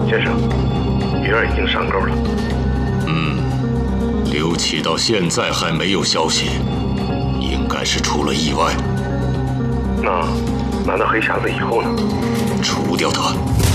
先生，鱼儿已经上钩了。 刘启到现在还没有消息，应该是出了意外。 那难道黑匣子以后呢？ 除掉他。